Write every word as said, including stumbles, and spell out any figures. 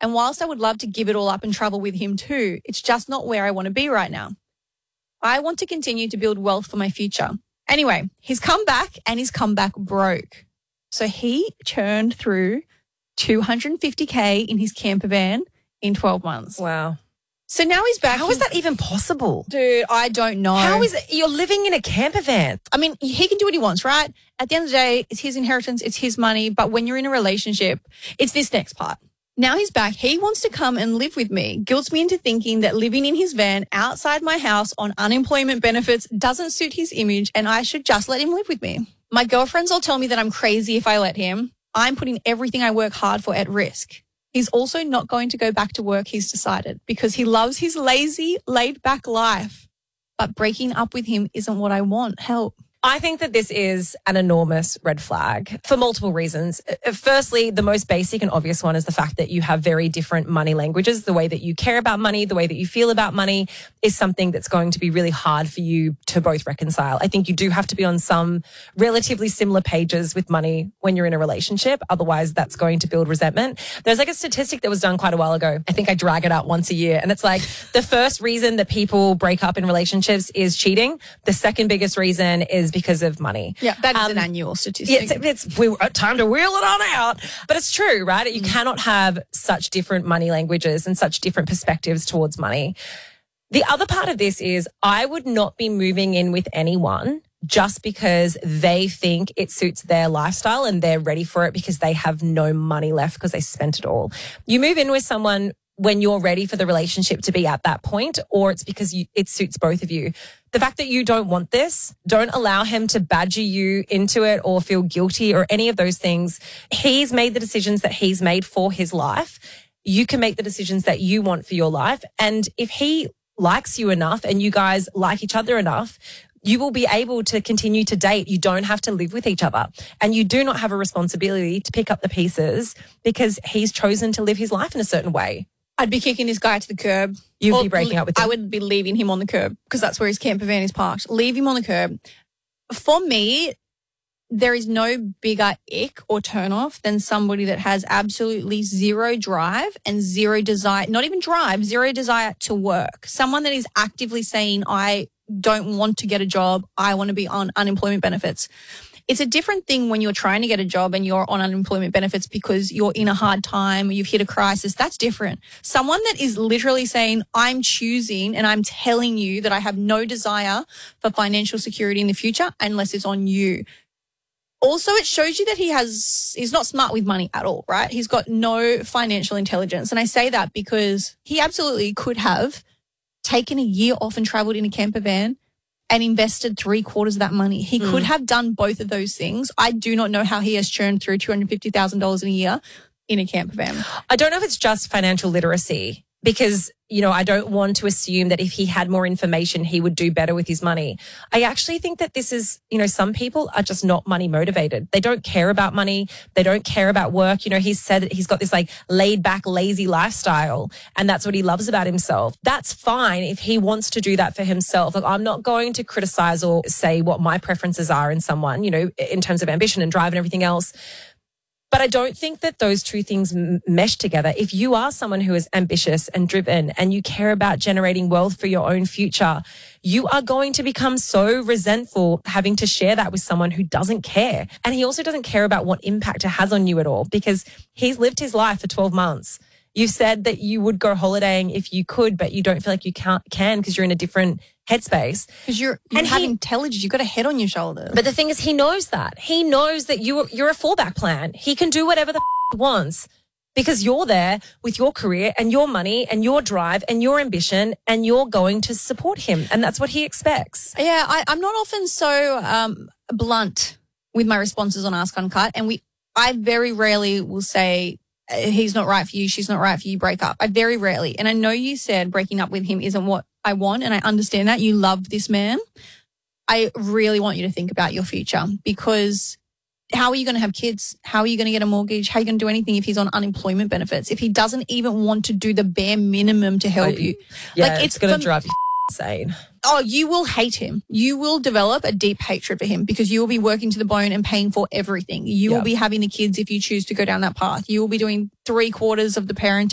And whilst I would love to give it all up and travel with him too, it's just not where I want to be right now. I want to continue to build wealth for my future. Anyway, he's come back and he's come back broke. So he churned through two hundred fifty K in his camper van in twelve months. Wow. So now he's back. How is that even possible? Dude, I don't know. How is it? You're living in a camper van. I mean, he can do what he wants, right? At the end of the day, it's his inheritance, it's his money. But when you're in a relationship, it's this next part. Now he's back. He wants to come and live with me. Guilts me into thinking that living in his van outside my house on unemployment benefits doesn't suit his image and I should just let him live with me. My girlfriends all tell me that I'm crazy if I let him. I'm putting everything I work hard for at risk. He's also not going to go back to work, he's decided, because he loves his lazy, laid-back life. But breaking up with him isn't what I want. Help. I think that this is an enormous red flag for multiple reasons. Firstly, the most basic and obvious one is the fact that you have very different money languages. The way that you care about money, the way that you feel about money is something that's going to be really hard for you to both reconcile. I think you do have to be on some relatively similar pages with money when you're in a relationship. Otherwise, that's going to build resentment. There's like a statistic that was done quite a while ago. I think I drag it out once a year. And it's like the first reason that people break up in relationships is cheating. The second biggest reason is because of money. Yeah, that is um, an annual statistic. Yeah, it's, it's we, time to wheel it on out. But it's true, right? You mm. cannot have such different money languages and such different perspectives towards money. The other part of this is I would not be moving in with anyone just because they think it suits their lifestyle and they're ready for it because they have no money left because they spent it all. You move in with someone when you're ready for the relationship to be at that point, or it's because you, it suits both of you. The fact that you don't want this, don't allow him to badger you into it or feel guilty or any of those things. He's made the decisions that he's made for his life. You can make the decisions that you want for your life. And if he likes you enough and you guys like each other enough, you will be able to continue to date. You don't have to live with each other. And you do not have a responsibility to pick up the pieces because he's chosen to live his life in a certain way. I'd be kicking this guy to the curb. You'd be breaking up with him. I would be leaving him on the curb because that's where his camper van is parked. Leave him on the curb. For me, there is no bigger ick or turn off than somebody that has absolutely zero drive and zero desire, not even drive, zero desire to work. Someone that is actively saying, I don't want to get a job. I want to be on unemployment benefits. It's a different thing when you're trying to get a job and you're on unemployment benefits because you're in a hard time or you've hit a crisis. That's different. Someone that is literally saying, I'm choosing and I'm telling you that I have no desire for financial security in the future unless it's on you. Also, it shows you that he has, he's not smart with money at all, right? He's got no financial intelligence. And I say that because he absolutely could have taken a year off and traveled in a camper van and invested three quarters of that money. He mm. could have done both of those things. I do not know how he has churned through two hundred fifty thousand dollars in a year in a camper van. I don't know if it's just financial literacy because, you know, I don't want to assume that if he had more information, he would do better with his money. I actually think that this is, you know, some people are just not money motivated. They don't care about money. They don't care about work. You know, he's said he's got this like laid back, lazy lifestyle and that's what he loves about himself. That's fine if he wants to do that for himself. Like, I'm not going to criticize or say what my preferences are in someone, you know, in terms of ambition and drive and everything else. But I don't think that those two things m- mesh together. If you are someone who is ambitious and driven and you care about generating wealth for your own future, you are going to become so resentful having to share that with someone who doesn't care. And he also doesn't care about what impact it has on you at all because he's lived his life for twelve months. You said that you would go holidaying if you could, but you don't feel like you can't, can because you're in a different headspace. Because you're, you and have he, intelligence. You've got a head on your shoulders. But the thing is, he knows that. He knows that you, you're a fallback plan. He can do whatever the f- he wants because you're there with your career and your money and your drive and your ambition and you're going to support him. And that's what he expects. Yeah, I, I'm not often so um, blunt with my responses on Ask Uncut. And we, I very rarely will say, he's not right for you, she's not right for you, break up. I very rarely. And I know you said breaking up with him isn't what I want, and I understand that. You love this man. I really want you to think about your future because how are you going to have kids? How are you going to get a mortgage? How are you going to do anything if he's on unemployment benefits? If he doesn't even want to do the bare minimum to help you. Yeah, like, it's, it's going to drive you insane. Oh, you will hate him. You will develop a deep hatred for him because you will be working to the bone and paying for everything. You yep. will be having the kids if you choose to go down that path. You will be doing three quarters of the parenting.